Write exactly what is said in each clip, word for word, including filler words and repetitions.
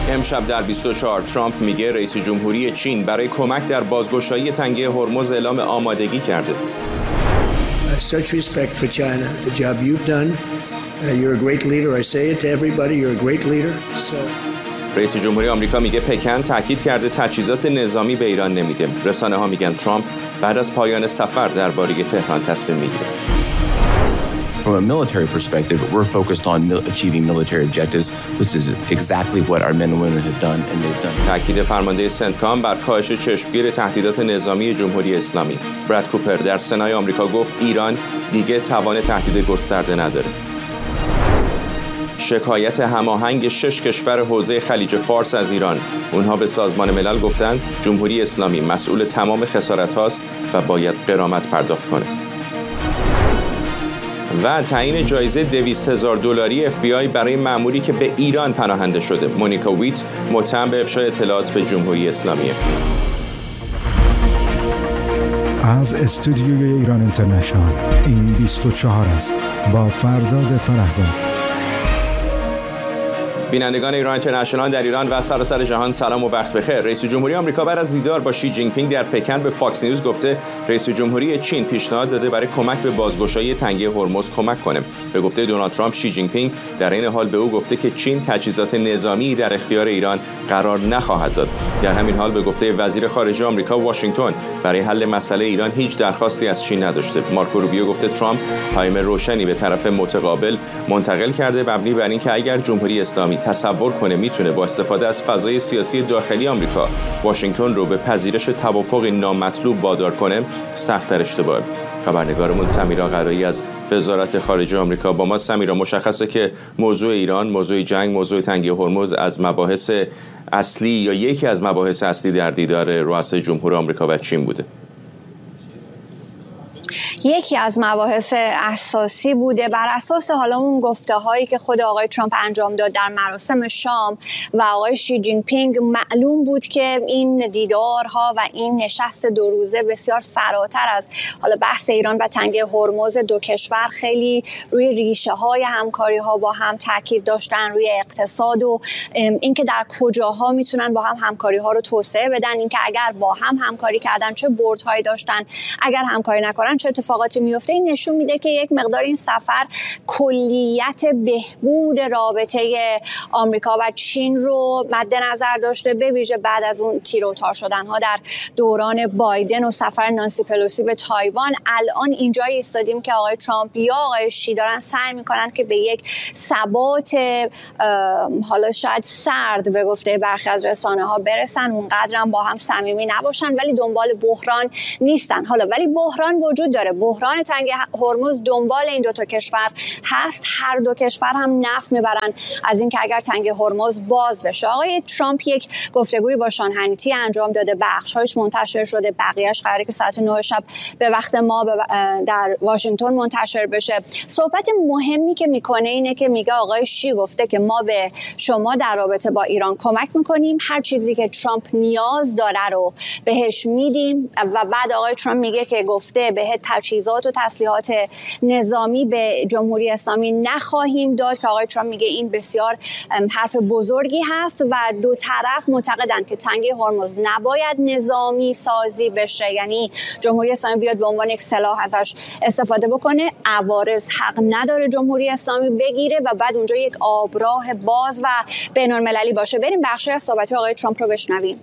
امشب در بیست و چهار ترامپ میگه رئیس جمهوری چین برای کمک در بازگشایی تنگه هرمز اعلام آمادگی کرده. Such respect for China, the job you've done. You're a great leader. I say it to everybody. You're a great leader. So رئیس جمهوری آمریکا میگه پکن تاکید کرده تجهیزات نظامی به ایران نمیده. رسانه ها میگن ترامپ بعد از پایان سفر درباره تهران تصمیم میگیره. From a military perspective, we're focused on mil- achieving military objectives, which is exactly what our men and women have done and they've done. تاکید فرمانده سنتکام بر کاهش چشمگیر تهدیدات نظامی جمهوری اسلامی. براد کوپر در سنای آمریکا گفت ایران دیگه توان تهدید گسترده نداره. شکایت هماهنگ شش کشور حوزه خلیج فارس از ایران. اونها به سازمان ملل گفتند جمهوری اسلامی مسئول تمام خسارت هاست و باید غرامت پرداخت کنه. و تعیین جایزه دویست هزار دلاری اف بی آی برای مأموری که به ایران پناهنده شده. مونیکا ویت متهم به افشای اطلاعات به جمهوری اسلامی. از استودیوی ایران اینترنشنال این بیست و چهار است با فرداد فرهزاد. بینندگان ایران اینترنشنال در ایران و سراسر جهان سلام و وقت بخیر. رئیس جمهوری آمریکا بعد از دیدار با شی جین پینگ در پکن به فاکس نیوز گفته رئیس جمهوری چین پیشنهاد داده برای کمک به بازگشایی تنگه هرمز کمک کنه. به گفته دونالد ترامپ، شی جین پینگ در این حال به او گفته که چین تجهیزات نظامی در اختیار ایران قرار نخواهد داد. در همین حال به گفته وزیر خارجه آمریکا، واشنگتن برای حل مسئله ایران هیچ درخواستی از چین نداشته. مارکو روبیو گفته ترامپ پیام روشنی به طرف متقابل منتقل کرده مبنی بر اینکه اگر جمهوری اسلامی تصور کنه میتونه با استفاده از فضای سیاسی داخلی آمریکا واشنگتن رو به پذیرش توافق نامطلوب وادار کنه، سخت‌تر اشتباهه. خبرنگارمون سمیرا قرایی از وزارت خارجه آمریکا با ما. سمیرا، مشخصه که موضوع ایران، موضوع جنگ، موضوع تنگه هرمز از مباحث اصلی یا یکی از مباحث اصلی در دیدار رؤسای جمهور آمریکا و چین بوده. یکی از مباحث اساسی بوده بر اساس حالا اون گفته هایی که خود آقای ترامپ انجام داد در مراسم شام و آقای شی جین پینگ. معلوم بود که این دیدارها و این نشست دو روزه بسیار فراتر از حالا بحث ایران و تنگه هرمز دو کشور خیلی روی ریشه های همکاری ها با هم تاکید داشتن، روی اقتصاد و اینکه در کجاها میتونن با هم همکاری ها رو توسعه بدن، اینکه اگر با هم همکاری کردن چه بردهایی داشتن، اگر همکاری نکنن چه اتفاقاتی میفته. این نشون میده که یک مقدار این سفر کلیت بهبود رابطه آمریکا و چین رو مد نظر داشته، به ویژه بعد از اون تیر و تار شدن ها در دوران بایدن و سفر نانسی پلوسی به تایوان. الان اینجایی ایستادیم که آقای ترامپ یا آقای شی دارن سعی میکنن که به یک ثبات حالا شاید سرد به گفته برخی از رسانه ها برسن، اونقدر هم با هم صمیمی نباشن، ولی دنبال بحران نیستن. حالا ولی بحران وجود داره. بحران تنگه هرمز دنبال این دو تا کشور هست. هر دو کشور هم نفع میبرن از اینکه اگر تنگه هرمز باز بشه. آقای ترامپ یک گفتگوی با شان هنیتی انجام داده، بخشایش منتشر شده، بقیه‌اش قراره که ساعت نه شب به وقت ما در واشنگتن منتشر بشه. صحبت مهمی که میکنه اینه که میگه آقای شی گفته که ما به شما در رابطه با ایران کمک میکنیم، هر چیزی که ترامپ نیاز داره رو بهش میدیم. و بعد آقای ترامپ میگه که گفته به تجهیزات و تسلیحات نظامی به جمهوری اسلامی نخواهیم داد، که آقای ترامپ میگه این بسیار حرف بزرگی هست و دو طرف معتقدن که تنگه هرمز نباید نظامی سازی بشه، یعنی جمهوری اسلامی بیاد به عنوان یک سلاح ازش استفاده بکنه. عوارض حق نداره جمهوری اسلامی بگیره و بعد اونجا یک آبراه باز و بین‌المللی باشه. بریم بخشی از صحبت آقای ترامپ رو بشنویم.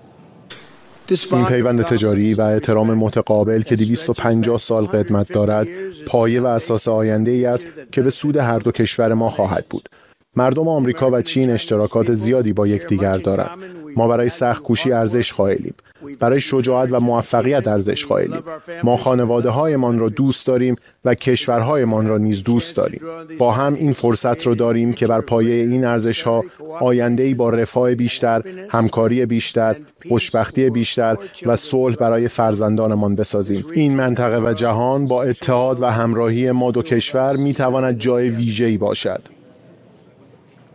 این پیوند تجاری و احترام متقابل که دویست و پنجاه سال قدمت دارد، پایه و اساس آینده ای است که به سود هر دو کشور ما خواهد بود. مردم آمریکا و چین اشتراکات زیادی با یکدیگر دارند. ما برای سخت‌کوشی ارزش قائلیم، برای شجاعت و موفقیت ارزش قائلیم. ما خانواده‌هایمان را دوست داریم و کشورهایمان را نیز دوست داریم. با هم این فرصت را داریم که بر پایه این ارزش‌ها آینده‌ای با رفاه بیشتر، همکاری بیشتر، خوشبختی بیشتر و صلح برای فرزندانمان بسازیم. این منطقه و جهان با اتحاد و همراهی ما دو کشور می‌تواند جای ویژه‌ای باشد.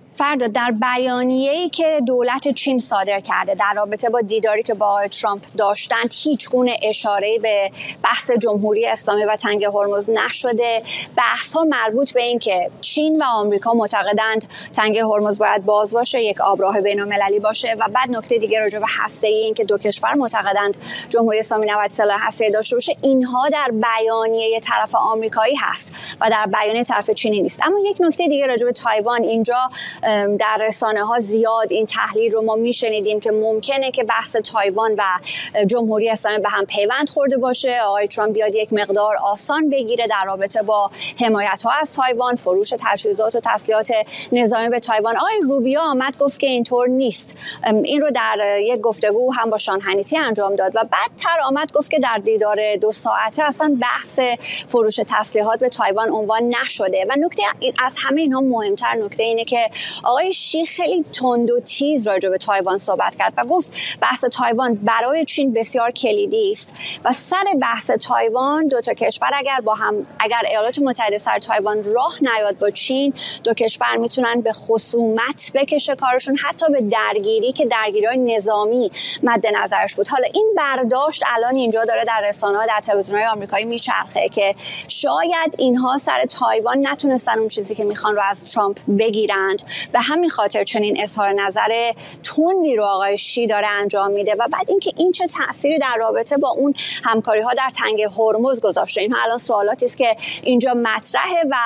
فردا در بیانیه‌ای که دولت چین صادر کرده در رابطه با دیداری که با آقای ترامپ داشتند هیچ گونه اشاره‌ای به بحث جمهوری اسلامی و تنگ هرمز نشده. بحث‌ها مربوط به این که چین و آمریکا معتقدند تنگ هرمز باید باز باشه، یک آبراه بین‌المللی باشه، و بعد نکته دیگه راجع به هسته‌ای این که دو کشور معتقدند جمهوری اسلامی نباید سلاح هسته‌ای داشته باشه. اینها در بیانیه طرف آمریکایی هست و در بیانیه طرف چینی نیست. اما یک نکته دیگه راجع به تایوان، اینجا در رسانه ها زیاد این تحلیل رو ما میشنیدیم که ممکنه که بحث تایوان و جمهوری اسلامی به هم پیوند خورده باشه، آقای ترامپ بیاد یک مقدار آسان بگیره در رابطه با حمایت ها از تایوان، فروش تجهیزات و تسلیحات نظامی به تایوان. آقای روبیو آمد گفت که اینطور نیست. این رو در یک گفتگو هم با شان هنیتی انجام داد و بعدتر آمد گفت که در دیدار دو ساعته اصلا بحث فروش تسلیحات به تایوان عنوان نشده. و نکته از همه اینها مهمتر نکته اینه که آقای شی خیلی تند و تیز راجع به تایوان صحبت کرد و گفت بحث تایوان برای چین بسیار کلیدی است و سر بحث تایوان دو تا کشور اگر با هم اگر ایالات متحده سر تایوان راه نیاد با چین، دو کشور میتونن به خصومت بکشه کارشون، حتی به درگیری که درگیری‌های نظامی مد نظرش بود. حالا این برداشت الان اینجا داره در رسانه‌ها در تلویزیون‌های آمریکایی میچرخه که شاید اینها سر تایوان نتونستن اون چیزی که میخوان رو از ترامپ بگیرند، به همین خاطر چنین اظهار نظر تندی رو آقای شی داره انجام میده. و بعد اینکه این چه تأثیری در رابطه با اون همکاری ها در تنگ هرمز گذاشته، اینها الان سوالاتی است که اینجا مطرحه و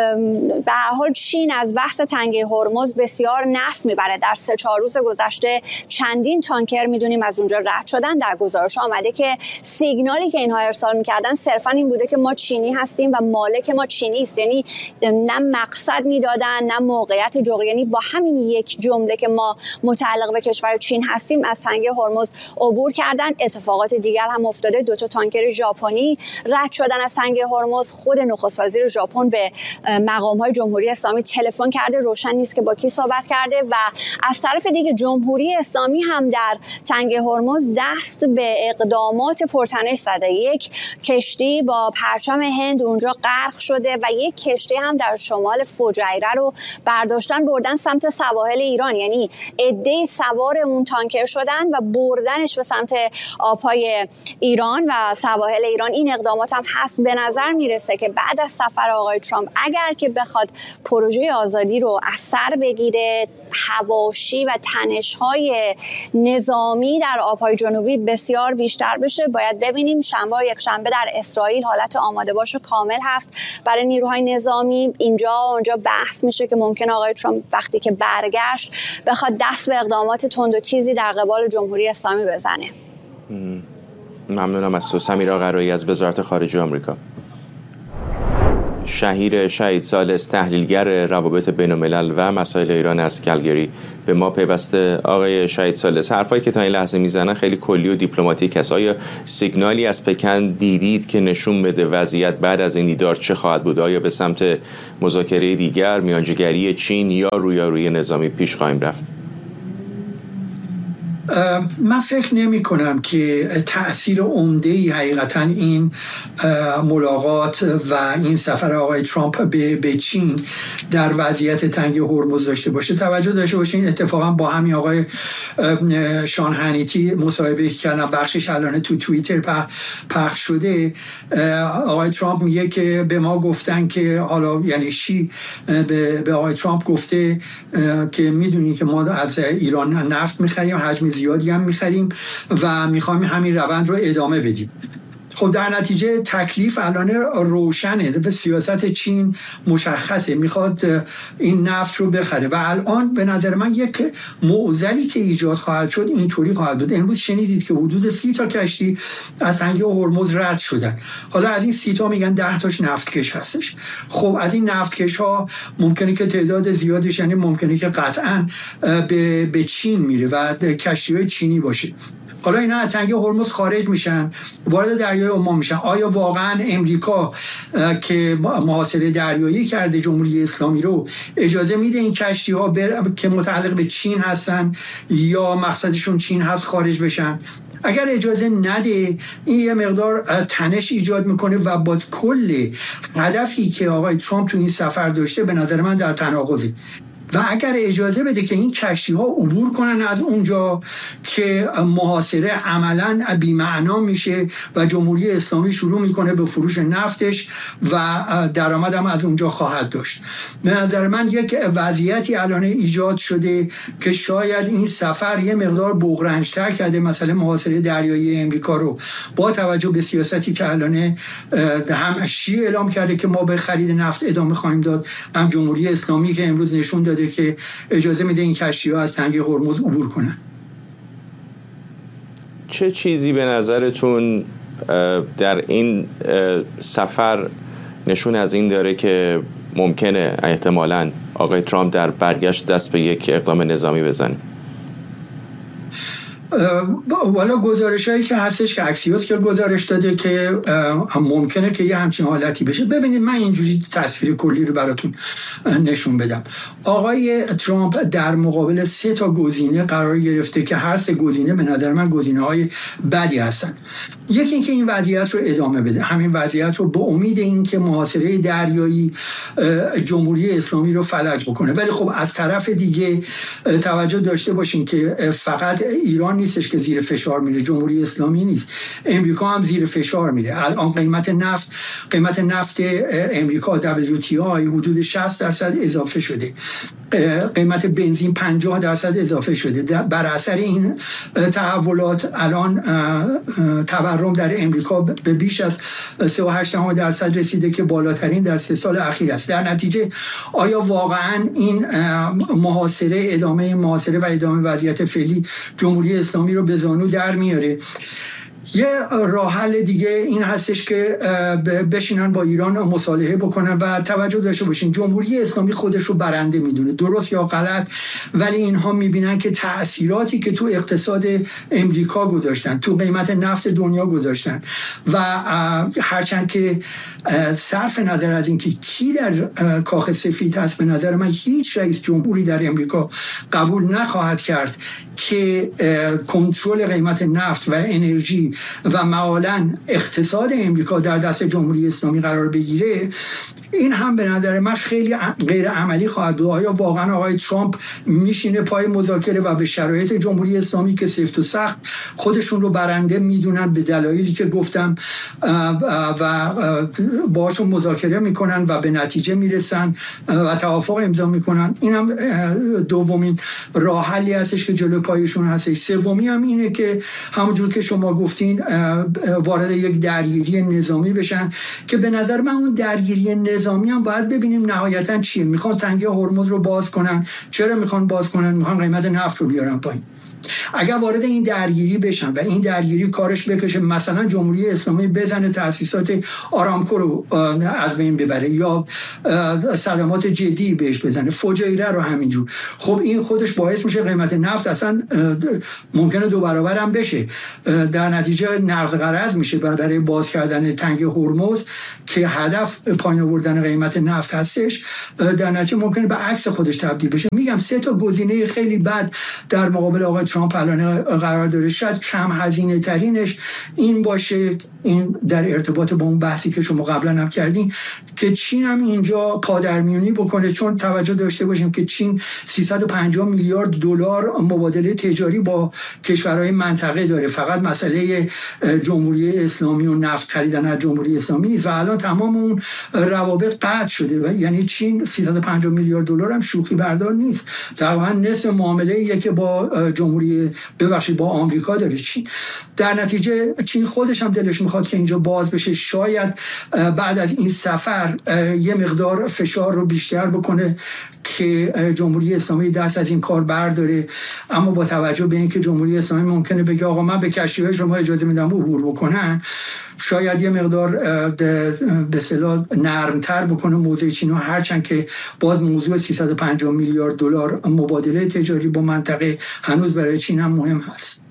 به هر حال چین از بحث تنگ هرمز بسیار نفع میبره. در سه چهار روز گذشته چندین تانکر میدونیم از اونجا رد شدن. در گزارش آمده که سیگنالی که اینها ارسال میکردن صرفا این بوده که ما چینی هستیم و مالک ما چینی است، یعنی نه مقصد میدادن نه موقعیت جغرافیایی، یعنی با همین یک جمله که ما متعلق به کشور چین هستیم از تنگ هرمز عبور کردن. اتفاقات دیگر هم افتاده، دو تا تانکر ژاپنی رد شدن از تنگ هرمز. خود نخست وزیر ژاپن به مقام‌های جمهوری اسلامی تلفن کرده، روشن نیست که با کی صحبت کرده. و از طرف دیگه جمهوری اسلامی هم در تنگ هرمز دست به اقدامات پرتنش زده. یک کشتی با پرچم هند اونجا غرق شده و یک کشتی هم در شمال فجیره رو برداشتن بردن سمت سواحل ایران، یعنی عده‌ای سوار اون تانکر شدن و بردنش به سمت آبهای ایران و سواحل ایران. این اقدامات هم هست. به نظر میرسه که بعد از سفر آقای ترامپ اگر که بخواد پروژه آزادی رو از سر بگیره، حواشی و تنش‌های نظامی در آبهای جنوبی بسیار بیشتر بشه، باید ببینیم شنبه و یک شنبه در اسرائیل حالت آماده باشه کامل هست برای نیروهای نظامی. اینجا اونجا بحث میشه که ممکن آقای ترامپ وقتی که برگشت بخواد دست به اقدامات تند و تیزی در قبال جمهوری اسلامی بزنه. ممنونم از تو سمیرا قرایی از وزارت خارجه آمریکا. شهیر شهید ثالث، تحلیلگر روابط بین‌الملل و مسائل ایران از کلگری به ما پیوسته. آقای شهید ثالث، حرفایی که تا این لحظه میزنن خیلی کلی و دیپلماتیک است. آیا سیگنالی از پکن دیدید که نشون بده وضعیت بعد از این دیدار چه خواهد بود؟ آیا به سمت مذاکره دیگر، میانجیگری چین یا رویارویی نظامی پیش خواهیم رفت؟ من فکر نمی کنم که تأثیر عمده‌ای حقیقتا این ملاقات و این سفر آقای ترامپ به, به چین در وضعیت تنگ هرمز داشته باشه. توجه داشته باشین اتفاقا با همین آقای شان هنیتی مصاحبه کردن، بخشش الان تو توییتر پخش شده. آقای ترامپ میگه که به ما گفتن که حالا یعنی شی به, به آقای ترامپ گفته که میدونی که ما از ایران نفت میخریم، حجم زیادی هم میخریم و میخوایم همین روند رو ادامه بدیم. خب در نتیجه تکلیف الان روشنه و سیاست چین مشخصه، میخواد این نفت رو بخره و الان به نظر من یک معضلی که ایجاد خواهد شد اینطوری خواهد بود. امروز شنیدید که حدود سی تا کشتی از تنگه هرمز رد شدن. حالا از این سی تا میگن ده تاش نفتکش هستش. خب از این نفتکش ها ممکنه که تعداد زیادش، یعنی ممکنه که قطعا به, به چین میره و کشتی های چینی باشه. حالا اینا از تنگه هرمز خارج میشن، وارد دریای عمان میشن. آیا واقعا امریکا که محاصره دریایی کرده جمهوری اسلامی رو اجازه میده این کشتی ها که متعلق به چین هستن یا مقصدشون چین هست خارج بشن؟ اگر اجازه نده این یه مقدار تنش ایجاد میکنه و با کل هدفی که آقای ترامپ تو این سفر داشته به نظر من در تناقضه. و اگر اجازه بده که این کشتی ها عبور کنن از اونجا که محاصره عملاً بی‌معنا میشه و جمهوری اسلامی شروع میکنه به فروش نفتش و درآمد هم از اونجا خواهد داشت. به نظر من یک وضعیتی الان ایجاد شده که شاید این سفر یه مقدار بغرنج‌تر کرده مثلا محاصره دریایی امریکا رو، با توجه به سیاستی که الان هم شیعه اعلام کرده که ما به خرید نفت ادامه خواهیم داد، هم جمهوری اسلامی که امروز نشون داده که اجازه میده این کشتی‌ها از تنگه هرمز عبور کنن. چه چیزی به نظرتون در این سفر نشون از این داره که ممکنه احتمالاً آقای ترامپ در برگشت دست به یک اقدام نظامی بزنه؟ والا گزارش هایی که هستش که اکسیوس که گزارش داده که ممکنه که یه همچین حالتی بشه. ببینید من اینجوری تصویر کلی رو براتون نشون بدم. آقای ترامپ در مقابل سه تا گزینه قرار گرفته که هر سه گزینه به نظر من گزینه های بدی هستن. یکی اینکه این وضعیت رو ادامه بده، همین وضعیت رو با امید اینکه محاصره دریایی جمهوری اسلامی رو فلج بکنه. ولی خب از طرف دیگه توجه داشته باشین که فقط ایران نیستش که زیر فشار میره، جمهوری اسلامی نیست، امریکا هم زیر فشار میره. الان قیمت نفت قیمت نفت امریکا دبلیو تی آی حدود شصت درصد اضافه شده، قیمت بنزین پنجاه درصد اضافه شده. بر اثر این تحولات الان تورم در امریکا به بیش از سه و هشت دهم درصد رسیده که بالاترین در سه سال اخیر است. در نتیجه آیا واقعا این محاصره ادامه محاصره و ادامه وضعیت فعلی جمهوری اسلامی رو به زانو در میاره؟ یه راه حل دیگه این هستش که بشینن با ایران مصالحه بکنن و توجه داشته باشین جمهوری اسلامی خودش رو برنده میدونه، درست یا غلط، ولی اینها میبینن که تأثیراتی که تو اقتصاد امریکا گذاشتن، تو قیمت نفت دنیا گذاشتن و هرچند که صرف نظر از اینکه کی در کاخ سفید هست، به نظر من هیچ رئیس جمهوری در امریکا قبول نخواهد کرد که کنترل قیمت نفت و انرژی و معالاً اقتصاد امریکا در دست جمهوری اسلامی قرار بگیره. این هم به نظر من خیلی غیر عملی خواهد بود. آیا واقعا آقای ترامپ میشینه پای مذاکره و به شرایط جمهوری اسلامی که سفت و سخت خودشون رو برنده میدونن به دلایلی که گفتم و باشون مذاکره میکنن و به نتیجه میرسن و توافق امضا میکنن؟ این هم دومین راه حلی هستش که جلو پایشون هستش. سومی هم اینه که همونجور که شما گفتین وارد یک درگیری نظامی بشن که به نظر من اون درگیری نظامی هم باید ببینیم نهایتا چیه. میخوان تنگه هرمز رو باز کنن. چرا میخوان باز کنن؟ میخوان قیمت نفت رو بیارن پایین. اگر وارد این درگیری بشن و این درگیری کارش بکشه مثلا جمهوری اسلامی بزنه تأسیسات آرامکو رو از بین ببره یا صدمات جدی بهش بزنه، فجایع رو همینجور، خب این خودش باعث میشه قیمت نفت اصلا ممکنه دو برابر هم بشه. در نتیجه نقض قرارداد میشه برای باز کردن تنگه هرمز که هدف پایین آوردن قیمت نفت هستش. در نتیجه ممکنه به عکس خودش تبدیل بشه. میگم سه تا گزینه خیلی بد در مقابل آقای ترامپ الان قرار داره. شاید کم هزینه ترینش این باشه، این در ارتباط با اون بحثی که شما قبلا هم کردین، که چین هم اینجا پادرمیونی بکنه، چون توجه داشته باشیم که چین سیصد و پنجاه میلیارد دلار مبادله تجاری با کشورهای منطقه داره. فقط مسئله جمهوری اسلامی و نفت خریدن از جمهوری اسلامی نیست و الان تمام اون روابط قطع شده و یعنی چین سیصد و پنجاه میلیارد دلار هم شوخی بردار نیست. تقریبا نصف معامله ایه که با جمهوری ببخشید با آمریکا داره چین. در نتیجه چین خودش هم دلش میخواد که اینجا باز بشه. شاید بعد از این سفر یه مقدار فشار رو بیشتر بکنه که جمهوری اسلامی دست از این کار برداره، اما با توجه به اینکه جمهوری اسلامی ممکنه بگه آقا من به کشتی‌های شما اجازه میدم عبور بکنن، شاید یه مقدار به اصطلاح نرمتر بکنه موضوع چین، هرچند که باز موضوع سیصد و پنجاه میلیارد دلار مبادله تجاری با منطقه هنوز برای چین هم مهم هست.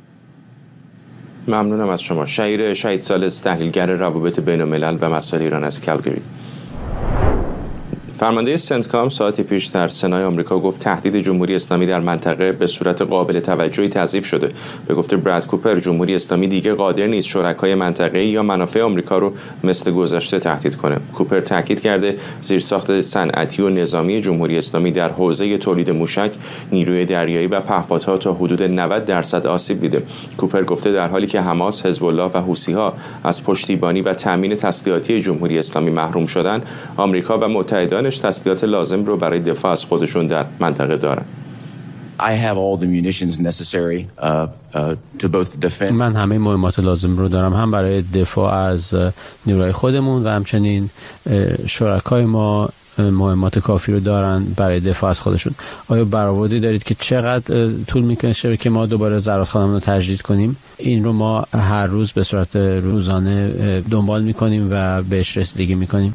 ممنونم از شما. شهیر شهید ثالث، تحلیلگر روابط بین الملل و مسائل ایران از کلگری. فرمانده سنتکام ساعتی پیش در سنای آمریکا گفت تهدید جمهوری اسلامی در منطقه به صورت قابل توجهی تضعیف شده. به گفته براد کوپر، جمهوری اسلامی دیگه قادر نیست شرکای منطقه‌ای یا منافع آمریکا رو مثل گذشته تهدید کنه. کوپر تاکید کرده زیرساخت صنعتی و نظامی جمهوری اسلامی در حوزه تولید موشک، نیروی دریایی و پهپادها تا حدود نود درصد آسیب دیده. کوپر گفته در حالی که حماس، حزب الله و حوثی‌ها از پشتیبانی و تامین تسلیحاتی جمهوری اسلامی محروم شدن، آمریکا و متحدانش تسلیحات لازم رو برای دفاع از خودشون در منطقه دارن. I have all the munitions necessary uh, uh, to both defend. من همه مهمات لازم رو دارم، هم برای دفاع از نیروهای خودمون و همچنین شرکای ما مهمات کافی رو دارن برای دفاع از خودشون. آیا برآوردی دارید که چقدر طول می‌کشه که ما دوباره زرادخانه‌مون رو تجدید کنیم؟ این رو ما هر روز به صورت روزانه دنبال می‌کنیم و بهش رسیدگی می‌کنیم.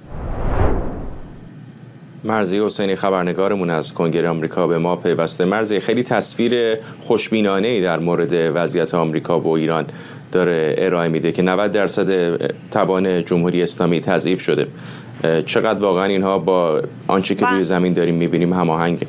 مرضی حسینی خبرنگارمون از کنگره آمریکا به ما پیوسته. مرضی، خیلی تصویر خوشبینانه‌ای در مورد وضعیت آمریکا و ایران داره ارائه میده که نود درصد توان جمهوری اسلامی تضعیف شده. چقدر واقعا اینها با آنچه که روی زمین داریم میبینیم هماهنگه؟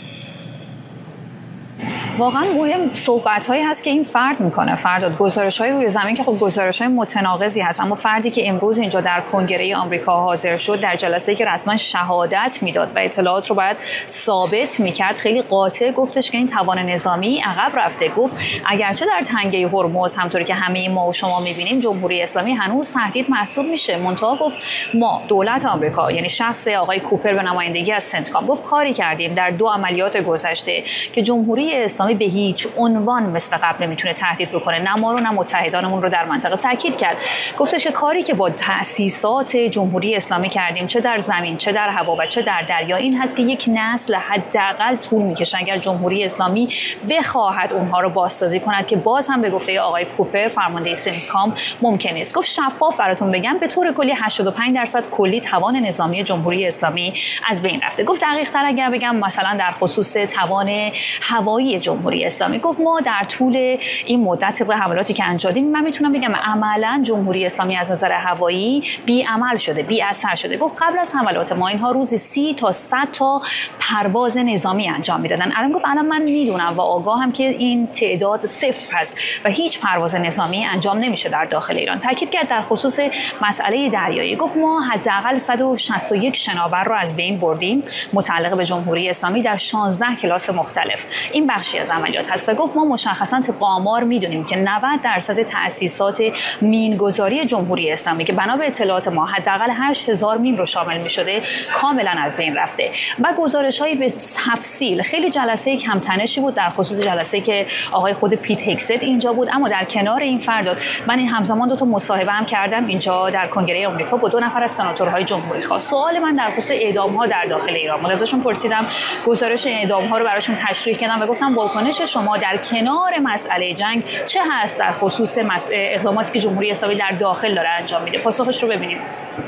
واقعا مهم صحبت‌هایی هست که این فرد میکنه. فرد گزارش‌های روی زمین که خب گزارش‌های متناقضی هست، اما فردی که امروز اینجا در کنگره آمریکا حاضر شد در جلسه‌ای که رسما شهادت میداد و اطلاعات رو باید ثابت میکرد، خیلی قاطع گفتش که این توان نظامی عقب رفته. گفت اگرچه در تنگه هرمز همونطوری که همه ما و شما میبینیم جمهوری اسلامی هنوز تهدید محسوب میشه، منتها گفت ما دولت آمریکا، یعنی شخص آقای کوپر به نمایندگی از سنتکام، گفت کاری کردیم در دو عملیات گذشته که جمهوری اسلامی به هیچ عنوان مثل قبل نمیتونه تهدید بکنه، نه ما رو نه متحدانمون رو در منطقه. تاکید کرد، گفتش که کاری که با تأسیسات جمهوری اسلامی کردیم، چه در زمین چه در هوا و چه در دریا، این هست که یک نسل حداقل طول میکشه اگر جمهوری اسلامی بخواهد اونها رو بازسازی کند، که باز هم به گفته آقای کوپر فرمانده سنتکام ممکن نیست. گفت شفاف براتون بگم به طور کلی هشتاد و پنج درصد کلی توان نظامی جمهوری اسلامی از بین رفته. گفت دقیق تر اگر بگم مثلا در خصوص توان هوایی جمهوری اسلامی، گفت ما در طول این مدت طبق حملاتی که انجام دادیم من میتونم بگم عملا جمهوری اسلامی از نظر هوایی بی عمل شده، بی اثر شده. گفت قبل از حملات ما اینها روزی سی تا صد تا پرواز نظامی انجام میدادن. الان گفت الان من میدونم و آگاهم که این تعداد صفر هست و هیچ پرواز نظامی انجام نمیشه در داخل ایران. تاکید کرد در خصوص مسئله دریایی، گفت ما حداقل صد و شصت و یک شناور رو از بین بردیم متعلق به جمهوری اسلامی در شانزده کلاس مختلف. این بخشی از عملیات هست و گفت ما مشخصا طبق آمار میدونیم که نود درصد تأسیسات مینگذاری جمهوری اسلامی که بنا به اطلاعات ما حداقل هشت هزار مین رو شامل میشده کاملا از بین رفته. و گزارش‌های به تفصیل، خیلی جلسه کم تنشی بود در خصوص جلسه‌ای که آقای خود پیت هگست اینجا بود، اما در کنار این فرداد من این همزمان دو تا مصاحبه هم کردم اینجا در کنگره آمریکا با دو نفر از سناتورهای جمهوری خواه. سوال من در خصوص اعدام‌ها در داخل ایران بود. ازشون پرسیدم گزارش اعدام‌ها رو براشون تشریح کردم و گفتم واکنش شما در کنار مسئله جنگ چه هست در خصوص اقداماتی که جمهوری اسلامی در داخل داره انجام میده. پاسخش رو ببینیم.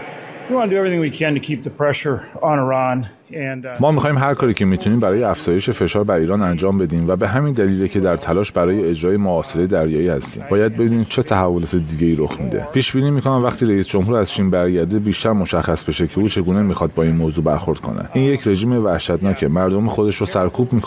ما می‌خوایم هر کاری که میتونیم برای افزایش فشار بر ایران انجام بدیم و به همین دلیله که در تلاش برای اجرای محاصره دریایی هستیم. باید ببینیم چه تحولات دیگه‌ای رخ میده. پیش بینی می‌کنم وقتی رئیس جمهور از چین برگرده بیشتر مشخص بشه که او چگونه می‌خواد با این موضوع برخورد کنه. این یک رژیم وحشتناکه، مردم خودش رو سرکوب می‌کنه